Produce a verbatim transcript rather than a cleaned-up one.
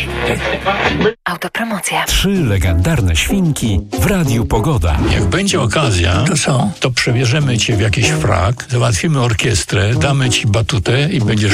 Autopromocja. Trzy legendarne świnki w Radiu Pogoda. Jak będzie okazja, To co? to przebierzemy cię w jakiś frak, załatwimy orkiestrę, damy ci batutę i będziesz